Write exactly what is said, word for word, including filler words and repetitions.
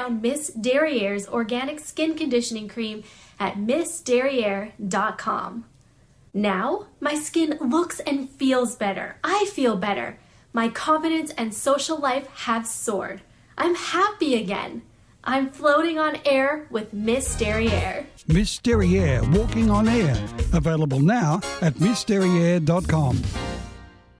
found Miss Derriere's Organic Skin Conditioning Cream at miss derriere dot com. Now, my skin looks and feels better. I feel better. My confidence and social life have soared. I'm happy again. I'm floating on air with Miss Derriere. Miss Derriere, walking on air. Available now at miss derriere dot com.